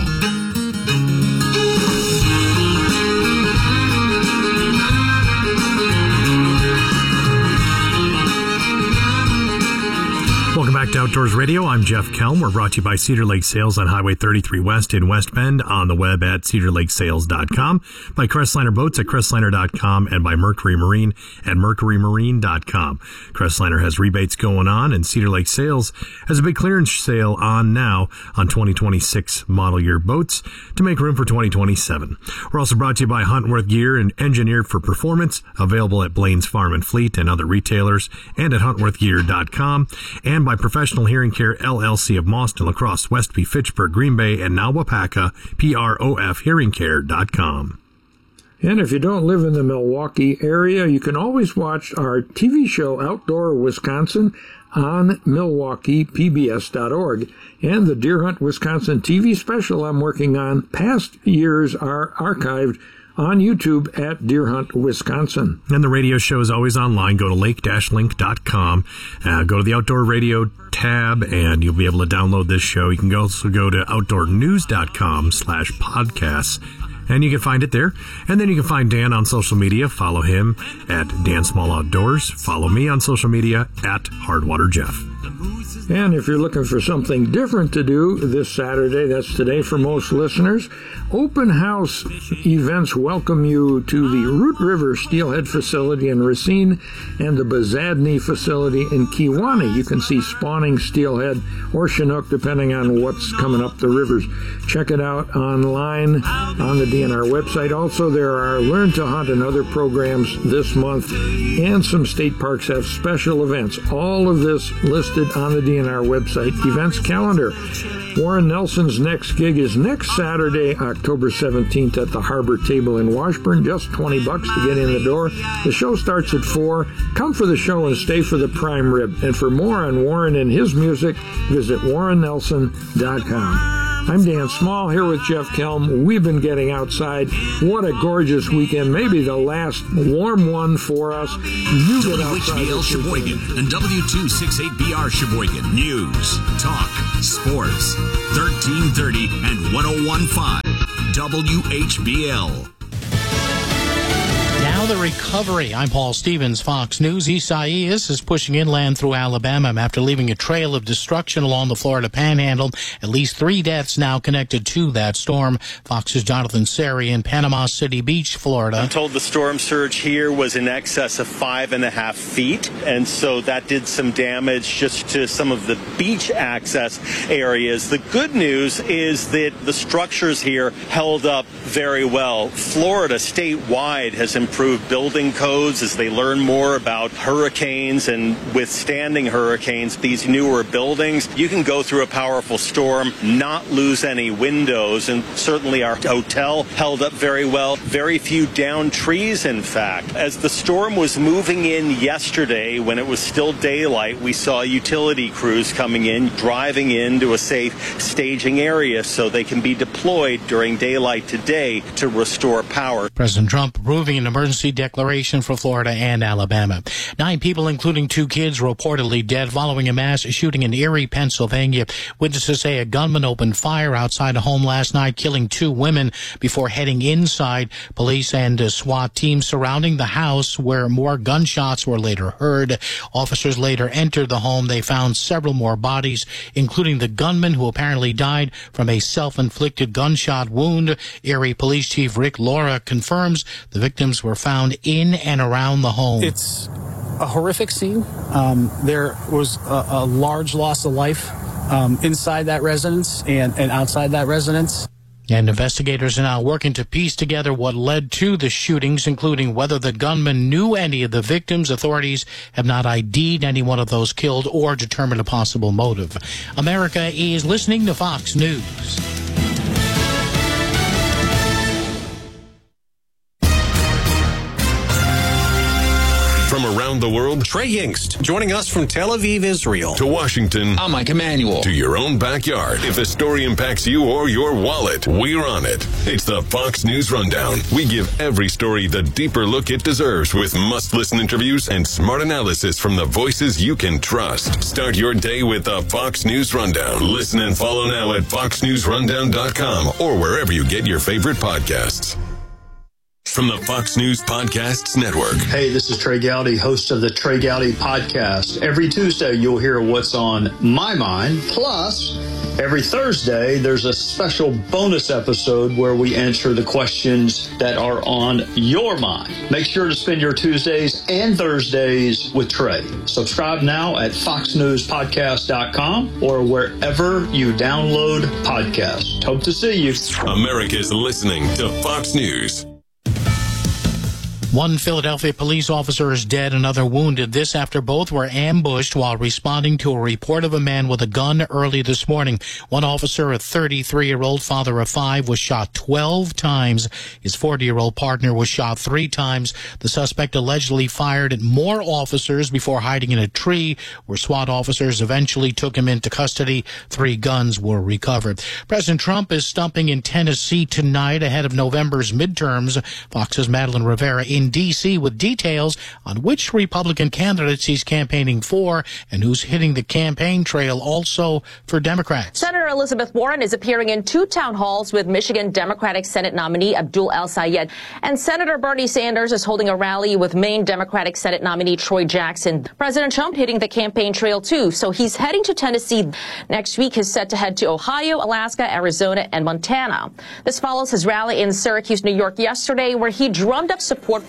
Welcome back to Outdoors Radio. I'm Jeff Kelm. We're brought to you by Cedar Lake Sales on Highway thirty-three West in West Bend, on the web at cedar lake sales dot com, by Crestliner Boats at crestliner dot com, and by Mercury Marine at mercury marine dot com. Crestliner has rebates going on, and Cedar Lake Sales has a big clearance sale on now on twenty twenty-six model year boats to make room for twenty twenty-seven. We're also brought to you by Huntworth Gear and Engineered for Performance, available at Blaine's Farm and Fleet and other retailers, and at huntworth gear dot com, and by Professional Hearing Care L L C of Mauston, La Crosse, Westby, Fitchburg, Green Bay, and now Wapaka, P R O F hearing care dot com. And if you don't live in the Milwaukee area, you can always watch our T V show Outdoor Wisconsin on Milwaukee P B S dot org. And the Deer Hunt Wisconsin T V special I'm working on, past years are archived on YouTube at Deer Hunt Wisconsin. And the radio show is always online. Go to lake dash link dot com, uh, go to the Outdoor Radio tab, and you'll be able to download this show. You can also go to outdoor news dot com slash podcasts, and you can find it there. And then you can find Dan on social media. Follow him at Dan Small Outdoors. Follow me on social media at Hardwater Jeff. And if you're looking for something different to do this Saturday, that's today for most listeners, open house events welcome you to the Root River Steelhead facility in Racine and the Bazadney facility in Kewanee. You can see spawning steelhead or Chinook, depending on what's coming up the rivers. Check it out online on the D N R website. Also, there are Learn to Hunt and other programs this month, and some state parks have special events. All of this listed on on the D N R website events calendar. Warren Nelson's next gig is next Saturday, October seventeenth at the Harbor Table in Washburn. Just twenty bucks to get in the door. The show starts at four. Come for the show and stay for the prime rib. And for more on Warren and his music, visit warren nelson dot com. I'm Dan Small here with Jeff Kelm. We've been getting outside. What a gorgeous weekend. Maybe the last warm one for us. You get outside. W H B L Sheboygan and W two sixty-eight B R Sheboygan. News, talk, sports. thirteen thirty and one oh one point five W H B L. Now the recovery. I'm Paul Stevens, Fox News. Isaias is pushing inland through Alabama after leaving a trail of destruction along the Florida Panhandle. At least three deaths now connected to that storm. Fox's Jonathan Seri in Panama City Beach, Florida. I'm told the storm surge here was in excess of five and a half feet, and so that did some damage just to some of the beach access areas. The good news is that the structures here held up very well. Florida statewide has improved building codes as they learn more about hurricanes and withstanding hurricanes. These newer buildings, you can go through a powerful storm, not lose any windows, and certainly our hotel held up very well. Very few downed trees, in fact. As the storm was moving in yesterday, when it was still daylight, we saw utility crews coming in, driving into a safe staging area so they can be deployed during daylight today to restore power. President Trump approving an emergency declaration for Florida and Alabama. Nine people, including two kids, reportedly dead following a mass shooting in Erie, Pennsylvania. Witnesses say a gunman opened fire outside a home last night, killing two women before heading inside. Police and a SWAT team surrounding the house where more gunshots were later heard. Officers later entered the home. They found several more bodies, including the gunman who apparently died from a self-inflicted gunshot wound. Erie Police Chief Rick Laura confirms the victims were found in and around the home. It's a horrific scene. Um, there was a, a large loss of life um, inside that residence and, and outside that residence. And investigators are now working to piece together what led to the shootings, including whether the gunman knew any of the victims. Authorities have not I D'd any one of those killed or determined a possible motive. America is listening to Fox News. From around the world, Trey Yingst, joining us from Tel Aviv, Israel. To Washington, I'm Mike Emanuel. To your own backyard. If a story impacts you or your wallet, we're on it. It's the Fox News Rundown. We give every story the deeper look it deserves with must-listen interviews and smart analysis from the voices you can trust. Start your day with the Fox News Rundown. Listen and follow now at fox news rundown dot com or wherever you get your favorite podcasts. From the Fox News Podcasts Network. Hey, this is Trey Gowdy, host of the Trey Gowdy Podcast. Every Tuesday, you'll hear what's on my mind. Plus, every Thursday, there's a special bonus episode where we answer the questions that are on your mind. Make sure to spend your Tuesdays and Thursdays with Trey. Subscribe now at fox news podcast dot com or wherever you download podcasts. Hope to see you. America's listening to Fox News. One Philadelphia police officer is dead, another wounded. This after both were ambushed while responding to a report of a man with a gun early this morning. One officer, a thirty-three-year-old father of five, was shot twelve times. His forty-year-old partner was shot three times. The suspect allegedly fired at more officers before hiding in a tree, where SWAT officers eventually took him into custody. Three guns were recovered. President Trump is stumping in Tennessee tonight ahead of November's midterms. Fox's Madeline Rivera in D C with details on which Republican candidates he's campaigning for and who's hitting the campaign trail also for Democrats. Senator Elizabeth Warren is appearing in two town halls with Michigan Democratic Senate nominee Abdul El-Sayed. And Senator Bernie Sanders is holding a rally with Maine Democratic Senate nominee Troy Jackson. President Trump hitting the campaign trail, too. So he's heading to Tennessee. Next week, he's set to head to Ohio, Alaska, Arizona, and Montana. This follows his rally in Syracuse, New York yesterday, where he drummed up support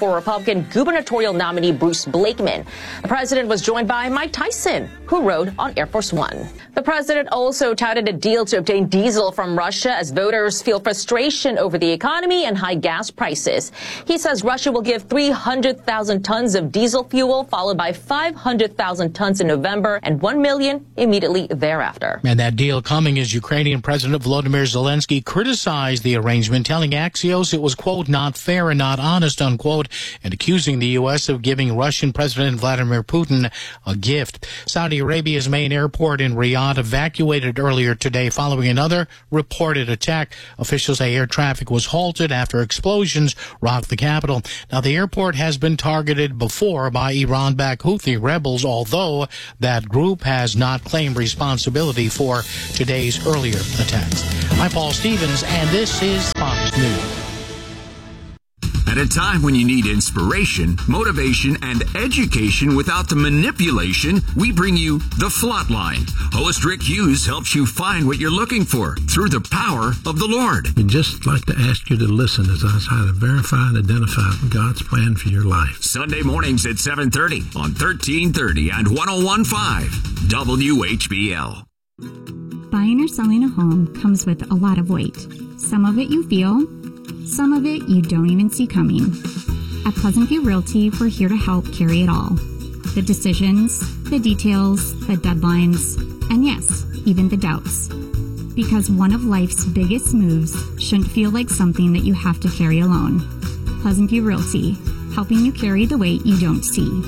for Republican gubernatorial nominee Bruce Blakeman. The president was joined by Mike Tyson, who rode on Air Force One. The president also touted a deal to obtain diesel from Russia as voters feel frustration over the economy and high gas prices. He says Russia will give three hundred thousand tons of diesel fuel, followed by five hundred thousand tons in November and one million immediately thereafter. And that deal coming as Ukrainian President Volodymyr Zelensky criticized the arrangement, telling Axios it was, quote, not fair and not honest, unquote, and accusing the U S of giving Russian President Vladimir Putin a gift. Saudi Arabia's main airport in Riyadh evacuated earlier today following another reported attack. Officials say air traffic was halted after explosions rocked the capital. Now, the airport has been targeted before by Iran-backed Houthi rebels, although that group has not claimed responsibility for today's earlier attacks. I'm Paul Stevens, and this is Fox News. At a time when you need inspiration, motivation, and education without the manipulation, we bring you The Flatline. Host Rick Hughes helps you find what you're looking for through the power of the Lord. We'd just like to ask you to listen as I try to verify and identify God's plan for your life. Sunday mornings at seven thirty on thirteen thirty and one oh one point five W H B L. Buying or selling a home comes with a lot of weight. Some of it you feel, some of it you don't even see coming. At Pleasant View Realty, we're here to help carry it all. The decisions, the details, the deadlines, and yes, even the doubts. Because one of life's biggest moves shouldn't feel like something that you have to carry alone. Pleasant View Realty, helping you carry the weight you don't see.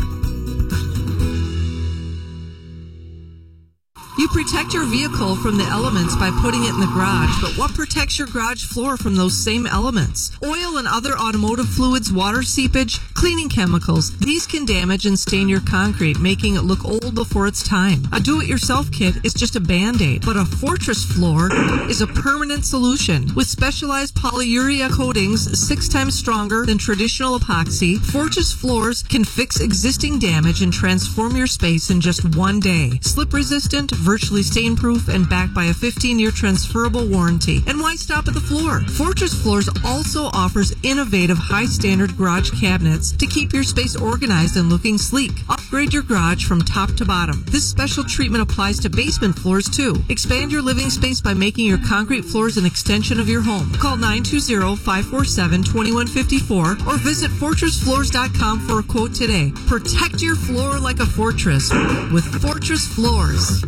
You protect your vehicle from the elements by putting it in the garage, but what protects your garage floor from those same elements? Oil and other automotive fluids, water seepage, cleaning chemicals. These can damage and stain your concrete, making it look old before its time. A do-it-yourself kit is just a Band-Aid, but a Fortress floor is a permanent solution. With specialized polyurea coatings six times stronger than traditional epoxy, Fortress floors can fix existing damage and transform your space in just one day. Slip-resistant, virtually stain-proof, and backed by a fifteen-year transferable warranty. And why stop at the floor? Fortress Floors also offers innovative, high-standard garage cabinets to keep your space organized and looking sleek. Upgrade your garage from top to bottom. This special treatment applies to basement floors, too. Expand your living space by making your concrete floors an extension of your home. Call nine two zero, five four seven, two one five four or visit fortress floors dot com for a quote today. Protect your floor like a fortress with Fortress Floors.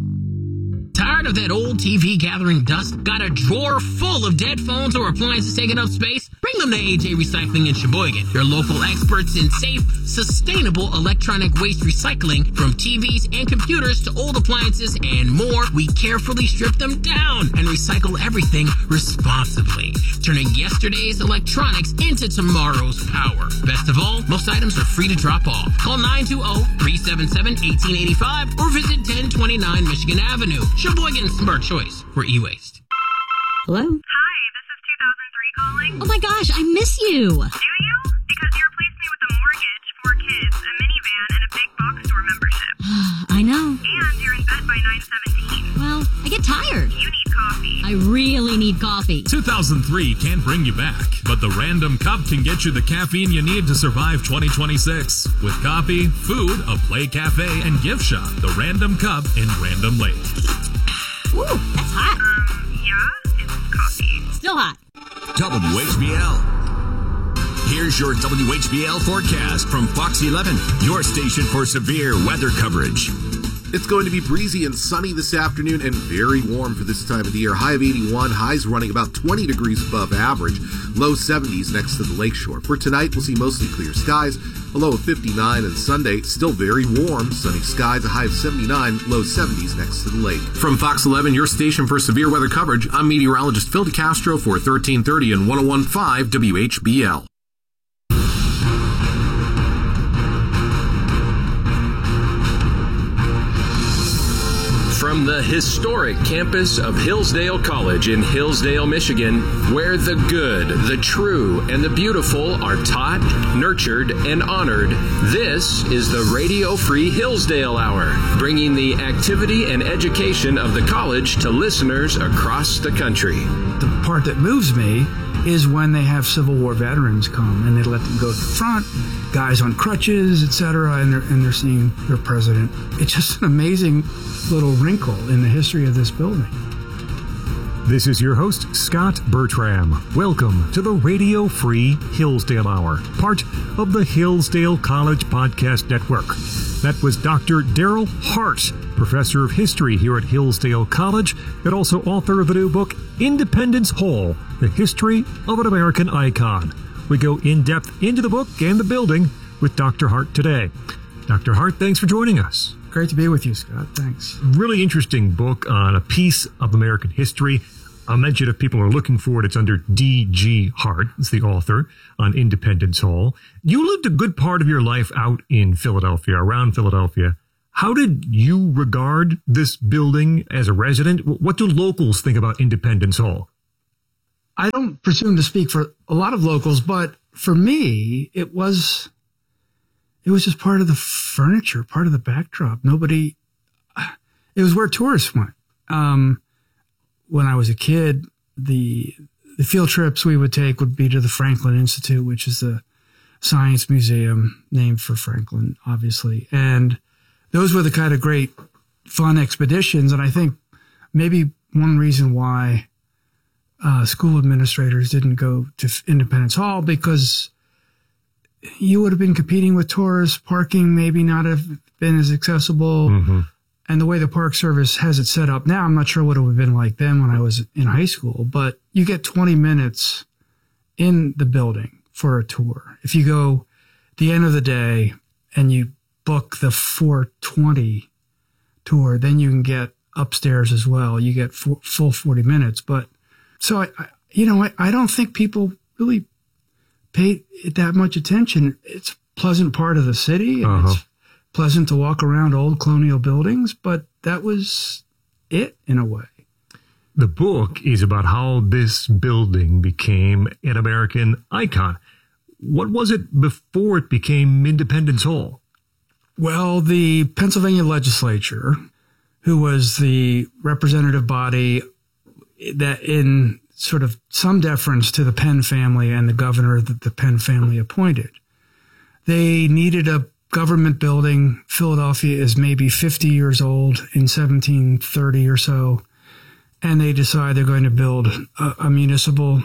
Tired of that old T V gathering dust? Got a drawer full of dead phones or appliances taking up space? Bring them to A J Recycling in Sheboygan. Your local experts in safe, sustainable electronic waste recycling. From T Vs and computers to old appliances and more, we carefully strip them down and recycle everything responsibly, turning yesterday's electronics into tomorrow's power. Best of all, most items are free to drop off. Call nine two zero, three seven seven, one eight eight five or visit ten twenty-nine Michigan Avenue. Sheboygan's smart choice for e-waste. Hello? Hi, this is two thousand three calling. Oh my gosh, I miss you. Do you? Because you replaced me with a mortgage, four kids, a minivan, and a big box store membership. I know. And you're in bed by nine seventeen. Well, I get tired. You need coffee. I really need coffee. two thousand three can't bring you back, but the Random Cup can get you the caffeine you need to survive twenty twenty-six. With coffee, food, a play cafe, and gift shop, the Random Cup in Random Lake. Ooh, that's hot. Um, yeah, it's coffee. Still hot. W H B L. Here's your W H B L forecast from Fox eleven, your station for severe weather coverage. It's going to be breezy and sunny this afternoon and very warm for this time of the year. High of eighty-one, highs running about twenty degrees above average, low seventies next to the lakeshore. For tonight, we'll see mostly clear skies, a low of fifty-nine, and Sunday, still very warm, sunny skies, a high of seventy-nine, low seventies next to the lake. From Fox eleven, your station for severe weather coverage, I'm meteorologist Phil DeCastro for thirteen thirty and one oh one point five W H B L. From the historic campus of Hillsdale College in Hillsdale, Michigan, where the good, the true, and the beautiful are taught, nurtured, and honored, this is the Radio Free Hillsdale Hour, bringing the activity and education of the college to listeners across the country. The part that moves me is when they have Civil War veterans come and they let them go to the front, guys on crutches, et cetera, and they're, and they're seeing their president. It's just an amazing little wrinkle in the history of this building. This is your host, Scott Bertram. Welcome to the Radio Free Hillsdale Hour, part of the Hillsdale College Podcast Network. That was Doctor Daryl Hart, professor of history here at Hillsdale College, and also author of the new book, Independence Hall, The History of an American Icon. We go in-depth into the book and the building with Doctor Hart today. Doctor Hart, thanks for joining us. Great to be with you, Scott. Thanks. Really interesting book on a piece of American history. I'll mention if people are looking for it, it's under D G Hart. It's the author on Independence Hall. You lived a good part of your life out in Philadelphia, around Philadelphia. How did you regard this building as a resident? What do locals think about Independence Hall? I don't presume to speak for a lot of locals, but for me, it was it was just part of the furniture, part of the backdrop. Nobody, it was where tourists went. Um, when I was a kid, the the field trips we would take would be to the Franklin Institute, which is the science museum named for Franklin, obviously. And those were the kind of great fun expeditions. And I think maybe one reason why uh, school administrators didn't go to Independence Hall, because you would have been competing with tourists, parking maybe not have been as accessible. Mm-hmm. And the way the Park Service has it set up now, I'm not sure what it would have been like then when I was in high school, but you get twenty minutes in the building for a tour. If you go at the end of the day and you book the four twenty tour, then you can get upstairs as well. You get full, full forty minutes. But so, I, I you know, I, I don't think people really pay that much attention. It's a pleasant part of the city. And uh-huh. It's pleasant to walk around old colonial buildings, but that was it in a way. The book is about how this building became an American icon. What was it before it became Independence Hall? Well, the Pennsylvania legislature, who was the representative body that in sort of some deference to the Penn family and the governor that the Penn family appointed, they needed a government building. Philadelphia is maybe fifty years old in seventeen thirty or so. And they decide they're going to build a, a municipal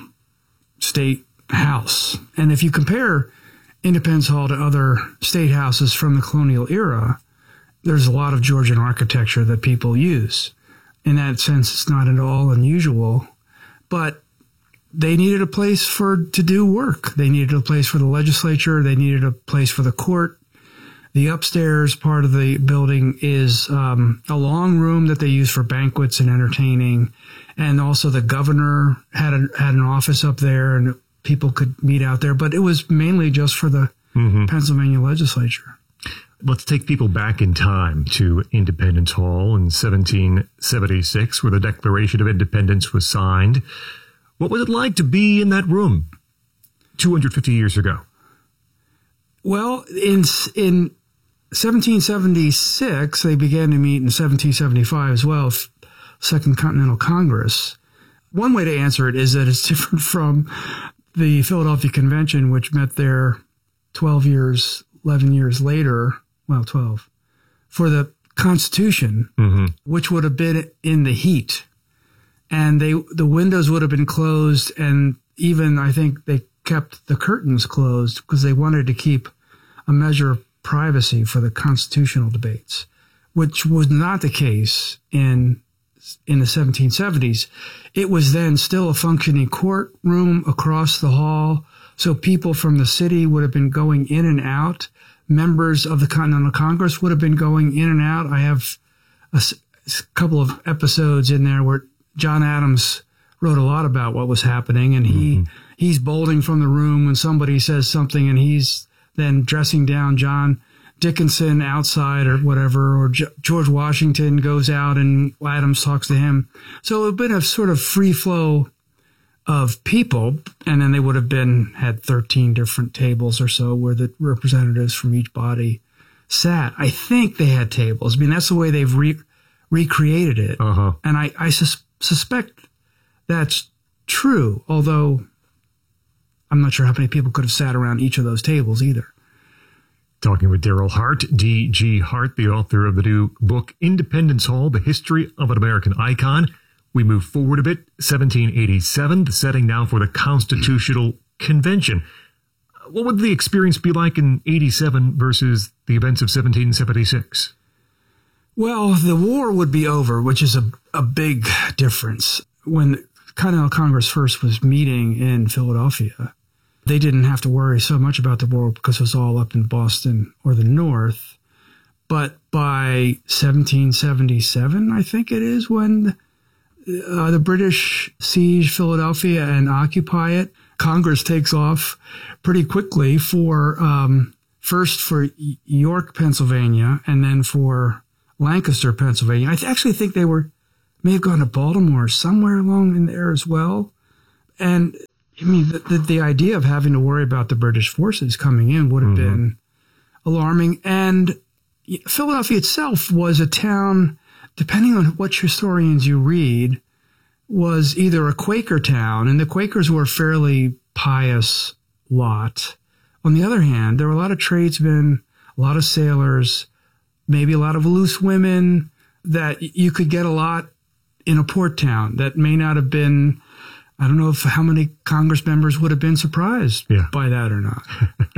state house. And if you compare Independence Hall to other state houses from the colonial era, there's a lot of Georgian architecture that people use. In that sense, it's not at all unusual, but they needed a place for to do work. They needed a place for the legislature. They needed a place for the court. The upstairs part of the building is um, a long room that they use for banquets and entertaining. And also the governor had a, had an office up there and people could meet out there. But it was mainly just for the mm-hmm. Pennsylvania legislature. Let's take people back in time to Independence Hall in seventeen seventy-six, where the Declaration of Independence was signed. What was it like to be in that room two hundred fifty years ago? Well, in in seventeen seventy-six, they began to meet in seventeen seventy-five as well, Second Continental Congress. One way to answer it is that it's different from the Philadelphia Convention, which met there twelve years, eleven years later, well, twelve, for the Constitution, mm-hmm. which would have been in the heat. And they the windows would have been closed, and even I think they kept the curtains closed because they wanted to keep a measure of privacy for the constitutional debates, which was not the case in in the seventeen seventies. It was then still a functioning courtroom across the hall, so people from the city would have been going in and out. Members of the Continental Congress would have been going in and out. I have a, a couple of episodes in there where John Adams wrote a lot about what was happening, and he mm-hmm. he's bolting from the room when somebody says something, and he's then dressing down John Dickinson outside or whatever, or G- George Washington goes out and Adams talks to him. So it would have been a sort of free flow of people, and then they would have been had thirteen different tables or so where the representatives from each body sat. I think they had tables. I mean, that's the way they've re- recreated it. Uh-huh. And I, I sus- suspect that's true, although I'm not sure how many people could have sat around each of those tables either. Talking with Daryl Hart, D G Hart, the author of the new book, Independence Hall, The History of an American Icon. We move forward a bit, seventeen eighty-seven, the setting now for the Constitutional Convention. What would the experience be like in eighty-seven versus the events of seventeen seventy-six? Well, the war would be over, which is a, a big difference. When Continental Congress first was meeting in Philadelphia, they didn't have to worry so much about the war because it was all up in Boston or the North. But by seventeen seventy-seven, I think it is, when uh, the British siege Philadelphia and occupy it, Congress takes off pretty quickly for, um, first for York, Pennsylvania, and then for Lancaster, Pennsylvania. I th- actually think they were, may have gone to Baltimore somewhere along in there as well. And I mean, the, the, the idea of having to worry about the British forces coming in would have mm-hmm. been alarming. And Philadelphia itself was a town, depending on which historians you read, was either a Quaker town, and the Quakers were a fairly pious lot. On the other hand, there were a lot of tradesmen, a lot of sailors, maybe a lot of loose women, that you could get a lot in a port town that may not have been, I don't know if how many Congress members would have been surprised yeah. by that or not.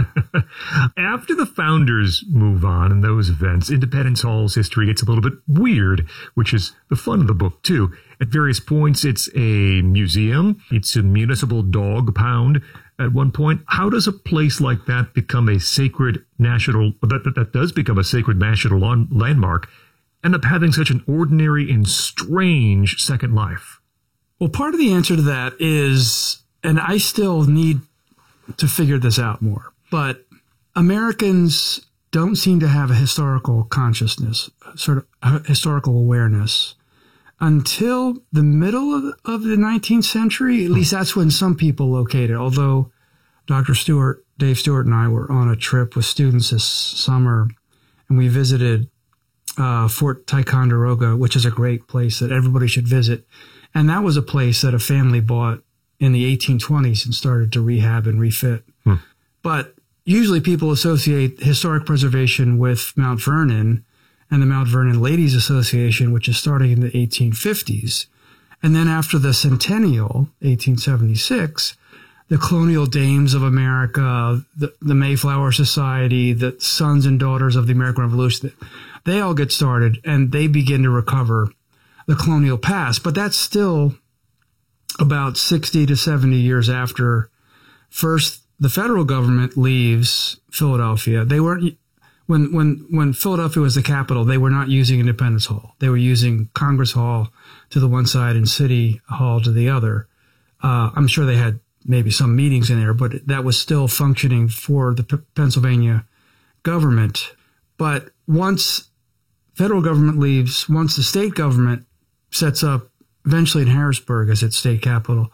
After the founders move on in those events, Independence Hall's history gets a little bit weird, which is the fun of the book, too. At various points, it's a museum. It's a municipal dog pound. At one point, how does a place like that become a sacred national, that, that does become a sacred national landmark, end up having such an ordinary and strange second life? Well, part of the answer to that is, and I still need to figure this out more, but Americans don't seem to have a historical consciousness, sort of historical awareness, until the middle of, of the nineteenth century. At least that's when some people located, although Doctor Stewart, Dave Stewart and I were on a trip with students this summer, and we visited uh, Fort Ticonderoga, which is a great place that everybody should visit. And that was a place that a family bought in the eighteen twenties and started to rehab and refit. Hmm. But usually people associate historic preservation with Mount Vernon and the Mount Vernon Ladies Association, which is starting in the eighteen fifties. And then after the centennial, eighteen seventy-six, the Colonial Dames of America, the, the Mayflower Society, the Sons and Daughters of the American Revolution, they all get started and they begin to recover the colonial past. But that's still about sixty to seventy years after first the federal government leaves Philadelphia. They weren't, when, when, when Philadelphia was the capital, they were not using Independence Hall. They were using Congress Hall to the one side and City Hall to the other. Uh, I'm sure they had maybe some meetings in there, but that was still functioning for the P- Pennsylvania government. But once federal government leaves, once the state government sets up eventually in Harrisburg as its state capital,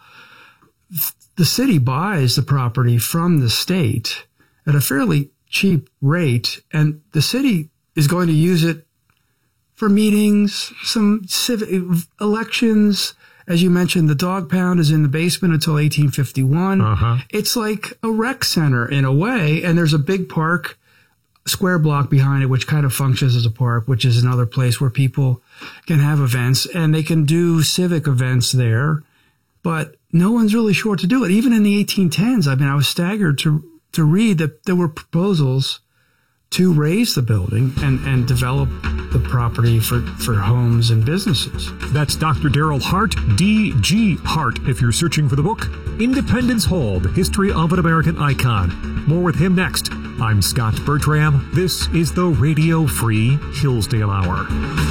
the city buys the property from the state at a fairly cheap rate, and the city is going to use it for meetings, some civic elections. As you mentioned, the dog pound is in the basement until eighteen fifty-one. Uh-huh. It's like a rec center in a way, and there's a big park, square block behind it, which kind of functions as a park, which is another place where people can have events, and they can do civic events there. But no one's really sure what to do it. Even in the eighteen tens, I mean, I was staggered to to read that there were proposals to raise the building and, and develop the property for, for homes and businesses. That's Doctor Daryl Hart, D G Hart, if you're searching for the book, Independence Hall, The History of an American Icon. More with him next. I'm Scott Bertram. This is the Radio Free Hillsdale Hour.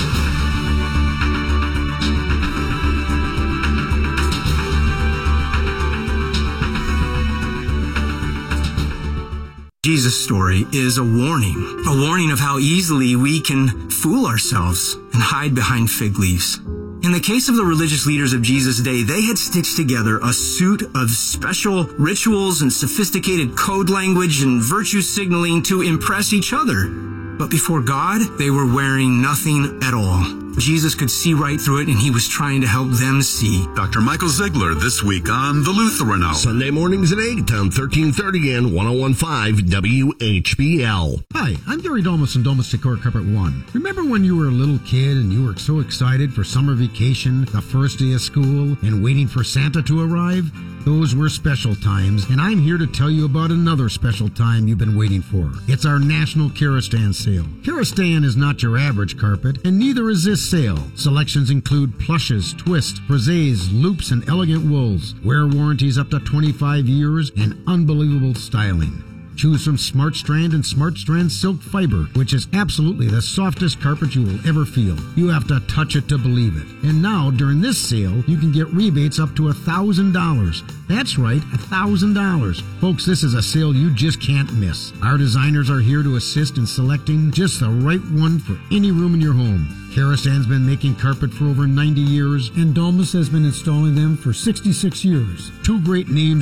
Jesus' story is a warning, a warning of how easily we can fool ourselves and hide behind fig leaves. In the case of the religious leaders of Jesus' day, they had stitched together a suit of special rituals and sophisticated code language and virtue signaling to impress each other. But before God, they were wearing nothing at all. Jesus could see right through it, and he was trying to help them see. Doctor Michael Ziegler this week on The Lutheran Hour. Sunday mornings at eight on thirteen thirty and ten fifteen W H B L. Hi, I'm Gary Domus from Domus Decor Carpet One. Remember when you were a little kid and you were so excited for summer vacation, the first day of school, and waiting for Santa to arrive? Those were special times, and I'm here to tell you about another special time you've been waiting for. It's our National Kerastan sale. Kerastan is not your average carpet, and neither is this sale. Selections include plushes, twists, brisets, loops, and elegant wools. Wear warranties up to twenty-five years and unbelievable styling. Choose from Smart Strand and Smart Strand Silk Fiber, which is absolutely the softest carpet you will ever feel. You have to touch it to believe it. And now, during this sale, you can get rebates up to one thousand dollars. That's right, one thousand dollars. Folks, this is a sale you just can't miss. Our designers are here to assist in selecting just the right one for any room in your home. Kerastan's been making carpet for over ninety years, and Domus has been installing them for sixty-six years. Two great names